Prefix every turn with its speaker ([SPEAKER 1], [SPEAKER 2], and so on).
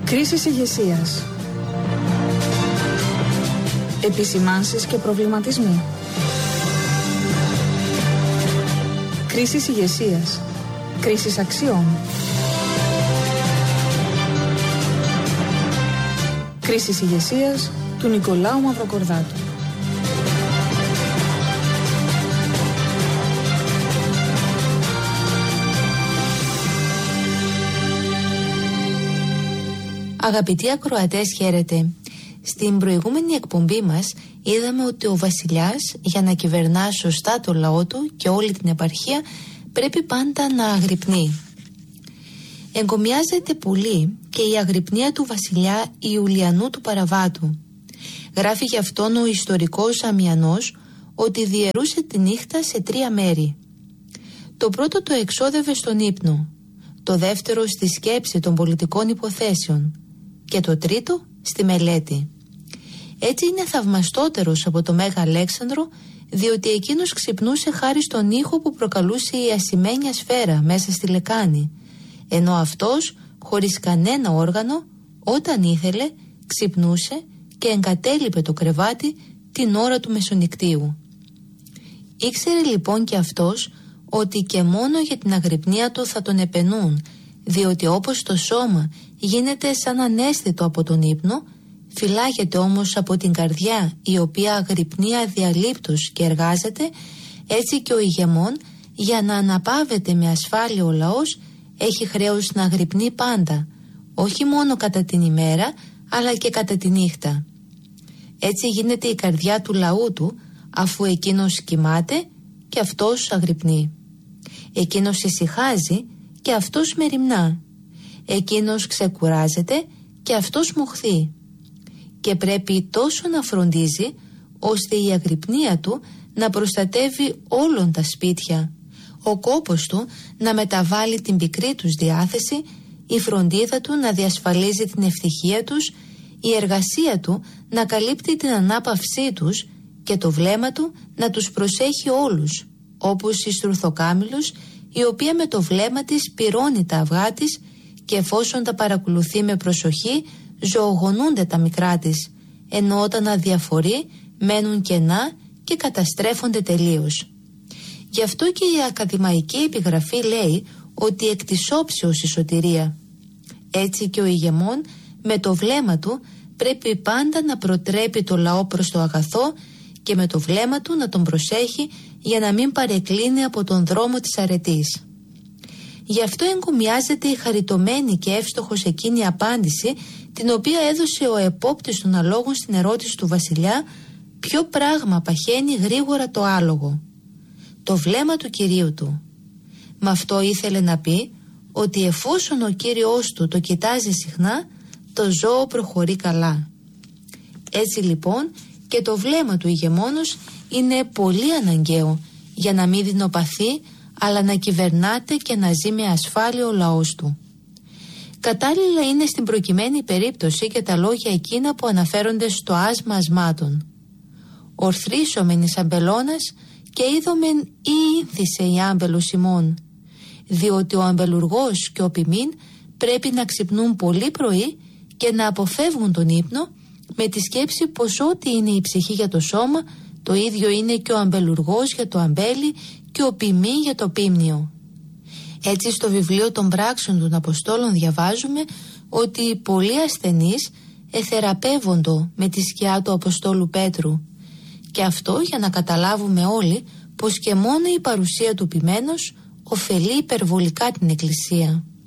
[SPEAKER 1] Κρίσεις ηγεσίας. Επισημάνσεις και προβληματισμοί. Κρίσεις ηγεσίας. Κρίσεις αξιών. Κρίσεις ηγεσίας του Νικολάου Μαυροκορδάτου.
[SPEAKER 2] Αγαπητοί ακροατές, χαίρετε. Στην προηγούμενη εκπομπή μας είδαμε ότι ο βασιλιάς, για να κυβερνά σωστά το λαό του και όλη την επαρχία, πρέπει πάντα να αγρυπνεί. Εγκομιάζεται πολύ και η αγρυπνία του βασιλιά Ιουλιανού του Παραβάτου. Γράφει γι' αυτόν ο ιστορικός Αμιανός ότι διαιρούσε τη νύχτα σε 3 μέρη. Το πρώτο το εξόδευε στον ύπνο, το δεύτερο στη σκέψη των πολιτικών υποθέσεων και το τρίτο στη μελέτη. Έτσι είναι θαυμαστότερος από το Μέγα Αλέξανδρο, διότι εκείνος ξυπνούσε χάρη στον ήχο που προκαλούσε η ασημένια σφαίρα μέσα στη λεκάνη, ενώ αυτός, χωρίς κανένα όργανο, όταν ήθελε, ξυπνούσε και εγκατέλειπε το κρεβάτι την ώρα του μεσονυκτίου. Ήξερε λοιπόν και αυτός ότι και μόνο για την αγρυπνία του θα τον επενούν, διότι όπως το σώμα γίνεται σαν αναίσθητο από τον ύπνο, φυλάγεται όμως από την καρδιά η οποία αγρυπνεί αδιαλείπτως και εργάζεται, έτσι και ο ηγεμόν, για να αναπαύεται με ασφάλεια ο λαός, έχει χρέος να αγρυπνεί πάντα, όχι μόνο κατά την ημέρα αλλά και κατά τη νύχτα. Έτσι γίνεται η καρδιά του λαού του, αφού εκείνος κοιμάται και αυτός αγρυπνεί. Εκείνος ησυχάζει και αυτός μεριμνά. Εκείνος ξεκουράζεται και αυτός μοχθεί. Και πρέπει τόσο να φροντίζει, ώστε η αγρυπνία του να προστατεύει όλων τα σπίτια, ο κόπος του να μεταβάλει την πικρή τους διάθεση, η φροντίδα του να διασφαλίζει την ευτυχία τους, η εργασία του να καλύπτει την ανάπαυσή τους και το βλέμμα του να τους προσέχει όλους, όπως η στρουθοκάμιλος, η οποία με το βλέμμα της πυρώνει τα αυγά της και εφόσον τα παρακολουθεί με προσοχή ζωογονούνται τα μικρά της, ενώ όταν αδιαφορεί μένουν κενά και καταστρέφονται τελείως. Γι' αυτό και η ακαδημαϊκή επιγραφή λέει ότι εκ της όψεως η σωτηρία. Έτσι και ο ηγεμόν με το βλέμμα του πρέπει πάντα να προτρέπει το λαό προς το αγαθό και με το βλέμμα του να τον προσέχει για να μην παρεκκλίνει από τον δρόμο της αρετής. Γι' αυτό εγκομιάζεται η χαριτωμένη και εύστοχος εκείνη απάντηση, την οποία έδωσε ο επόπτης των αλόγων στην ερώτηση του βασιλιά ποιο πράγμα παχαίνει γρήγορα το άλογο. Το βλέμμα του κυρίου του. Με αυτό ήθελε να πει ότι εφόσον ο κύριος του το κοιτάζει συχνά, το ζώο προχωρεί καλά. Έτσι λοιπόν και το βλέμμα του ηγεμόνος είναι πολύ αναγκαίο για να μην δεινοπαθεί, αλλά να κυβερνάται και να ζει με ασφάλεια ο λαός του. Κατάλληλα είναι στην προκειμένη περίπτωση και τα λόγια εκείνα που αναφέρονται στο άσμα ασμάτων. Ορθρίσομεν εις αμπελώνας και είδομεν ή ήνθησε η άμπελος ημών, διότι ο αμπελουργός και ο ποιμήν πρέπει να ξυπνούν πολύ πρωί και να αποφεύγουν τον ύπνο, με τη σκέψη πως ό,τι είναι η ψυχή για το σώμα, το ίδιο είναι και ο αμπελουργός για το αμπέλι και ο ποιμή για το πίμνιο. Έτσι στο βιβλίο των πράξεων των Αποστόλων διαβάζουμε ότι πολλοί ασθενείς εθεραπεύοντο με τη σκιά του Αποστόλου Πέτρου, και αυτό για να καταλάβουμε όλοι πως και μόνο η παρουσία του ποιμένος ωφελεί υπερβολικά την Εκκλησία.